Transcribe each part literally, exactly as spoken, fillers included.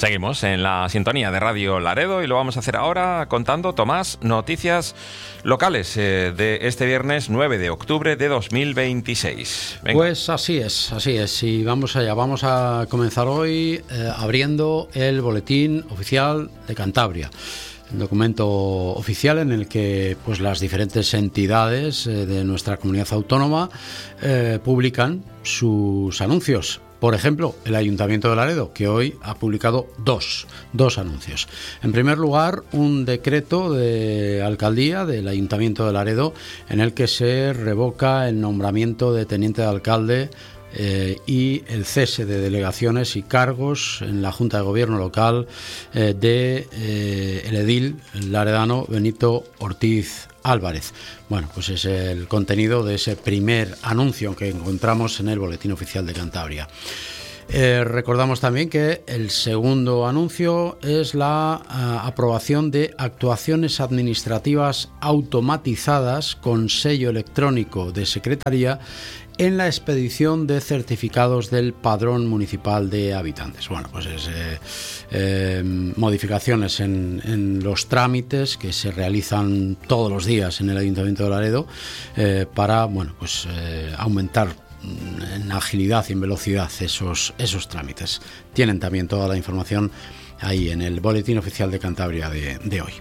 Seguimos en la sintonía de Radio Laredo y lo vamos a hacer ahora contando, Tomás, noticias locales eh, de este viernes nueve de octubre de dos mil veintiséis. Venga. Pues así es, así es. Y vamos allá, vamos a comenzar hoy eh, abriendo el Boletín Oficial de Cantabria. El documento oficial en el que pues las diferentes entidades eh, de nuestra comunidad autónoma eh, publican sus anuncios. Por ejemplo, el Ayuntamiento de Laredo, que hoy ha publicado dos, dos anuncios. En primer lugar, un decreto de alcaldía del Ayuntamiento de Laredo en el que se revoca el nombramiento de teniente de alcalde Eh, y el cese de delegaciones y cargos en la Junta de Gobierno local eh, de eh, el edil laredano Benito Ortiz Álvarez. Bueno, pues es el contenido de ese primer anuncio que encontramos en el Boletín Oficial de Cantabria. Eh, recordamos también que el segundo anuncio es la uh, aprobación de actuaciones administrativas automatizadas con sello electrónico de Secretaría en la expedición de certificados del Padrón Municipal de Habitantes. Bueno, pues es eh, eh, modificaciones en, en los trámites que se realizan todos los días en el Ayuntamiento de Laredo eh, para, bueno, pues eh, aumentar en agilidad y en velocidad esos, esos trámites. Tienen también toda la información ahí en el Boletín Oficial de Cantabria de, de hoy.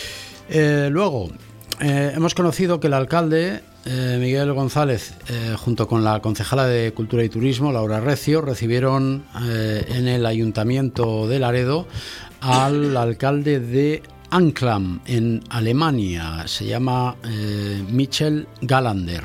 Eh, luego, eh, hemos conocido que el alcalde eh, Miguel González, eh, junto con la concejala de Cultura y Turismo, Laura Recio, recibieron eh, en el Ayuntamiento de Laredo al alcalde de Anklam, en Alemania. Se llama eh, Michel Galander,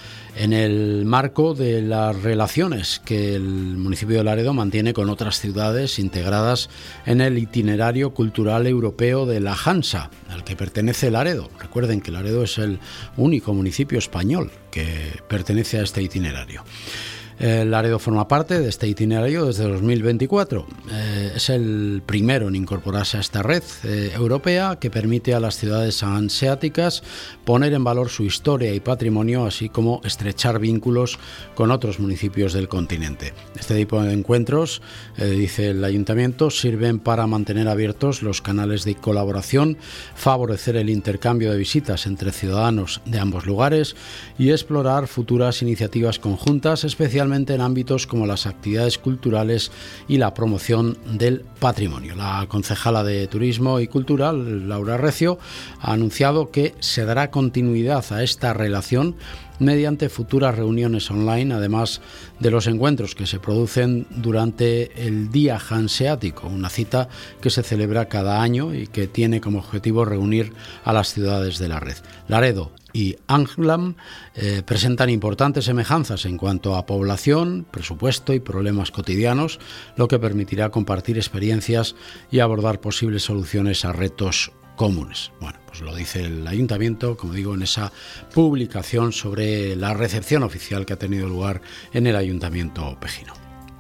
en el marco de las relaciones que el municipio de Laredo mantiene con otras ciudades integradas en el itinerario cultural europeo de la Hansa, al que pertenece Laredo. Recuerden que Laredo es el único municipio español que pertenece a este itinerario. Eh, Laredo forma parte de este itinerario desde dos mil veinticuatro. Eh, es el primero en incorporarse a esta red eh, europea que permite a las ciudades hanseáticas poner en valor su historia y patrimonio, así como estrechar vínculos con otros municipios del continente. Este tipo de encuentros, eh, dice el ayuntamiento, sirven para mantener abiertos los canales de colaboración, favorecer el intercambio de visitas entre ciudadanos de ambos lugares y explorar futuras iniciativas conjuntas, especialmente en ámbitos como las actividades culturales y la promoción del patrimonio. La concejala de Turismo y Cultura, Laura Recio, ha anunciado que se dará continuidad a esta relación mediante futuras reuniones online, además de los encuentros que se producen durante el Día Hanseático, una cita que se celebra cada año y que tiene como objetivo reunir a las ciudades de la red. Laredo y Anklam eh, presentan importantes semejanzas en cuanto a población, presupuesto y problemas cotidianos, lo que permitirá compartir experiencias y abordar posibles soluciones a retos comunes. Bueno, pues lo dice el ayuntamiento, como digo, en esa publicación sobre la recepción oficial que ha tenido lugar en el ayuntamiento pejino.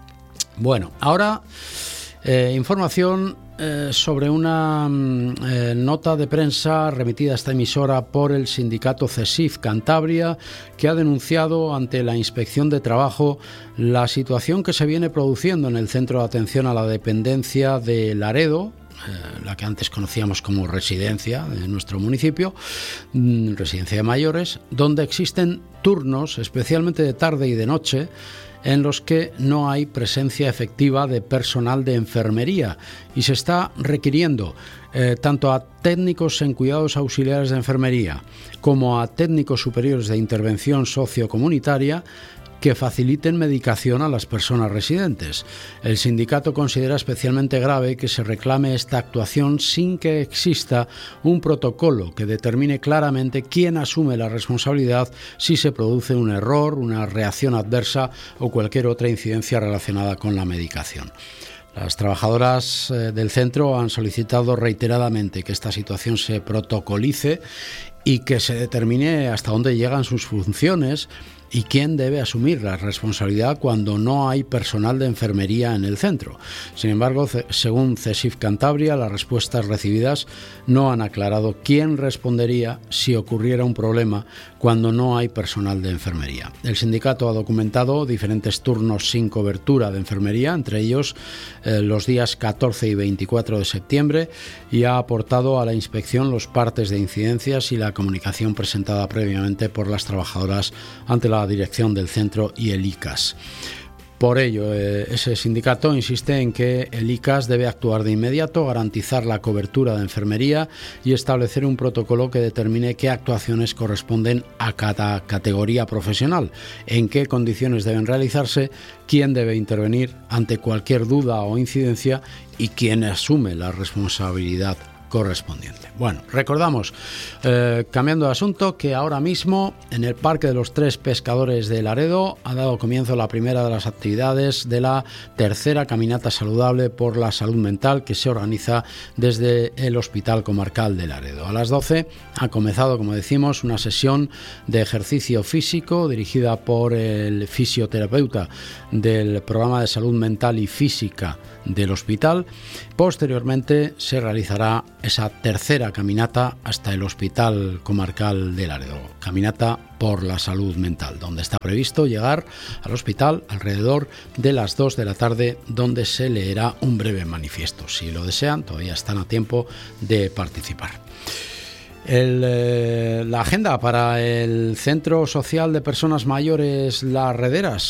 Bueno, ahora eh, información eh, sobre una eh, nota de prensa remitida a esta emisora por el sindicato CESIF Cantabria, que ha denunciado ante la Inspección de Trabajo la situación que se viene produciendo en el Centro de Atención a la Dependencia de Laredo, Eh, la que antes conocíamos como residencia de nuestro municipio, mmm, residencia de mayores, donde existen turnos, especialmente de tarde y de noche, en los que no hay presencia efectiva de personal de enfermería y se está requiriendo eh, tanto a técnicos en cuidados auxiliares de enfermería como a técnicos superiores de intervención sociocomunitaria que faciliten medicación a las personas residentes. El sindicato considera especialmente grave que se reclame esta actuación sin que exista un protocolo que determine claramente quién asume la responsabilidad si se produce un error, una reacción adversa o cualquier otra incidencia relacionada con la medicación. Las trabajadoras eh, del centro han solicitado reiteradamente que esta situación se protocolice y que se determine hasta dónde llegan sus funciones ¿Y quién debe asumir la responsabilidad cuando no hay personal de enfermería en el centro? Sin embargo, según CESIF Cantabria, las respuestas recibidas no han aclarado quién respondería si ocurriera un problema cuando no hay personal de enfermería. El sindicato ha documentado diferentes turnos sin cobertura de enfermería, entre ellos eh, los días catorce y veinticuatro de septiembre, y ha aportado a la inspección los partes de incidencias y la comunicación presentada previamente por las trabajadoras ante la dirección del centro y el I C A S. Por ello, eh, ese sindicato insiste en que el I C A S debe actuar de inmediato, garantizar la cobertura de enfermería y establecer un protocolo que determine qué actuaciones corresponden a cada categoría profesional, en qué condiciones deben realizarse, quién debe intervenir ante cualquier duda o incidencia y quién asume la responsabilidad correspondiente. Bueno, recordamos, eh, cambiando de asunto, que ahora mismo en el Parque de los Tres Pescadores de Laredo ha dado comienzo la primera de las actividades de la tercera caminata saludable por la salud mental que se organiza desde el Hospital Comarcal de Laredo. A las doce ha comenzado, como decimos, una sesión de ejercicio físico dirigida por el fisioterapeuta del programa de salud mental y física del hospital. Posteriormente se realizará esa tercera caminata hasta el Hospital Comarcal de Laredo, caminata por la salud mental, donde está previsto llegar al hospital alrededor de las dos de la tarde, donde se leerá un breve manifiesto. Si lo desean, todavía están a tiempo de participar. El, eh, la agenda para el Centro Social de Personas Mayores Las Rederas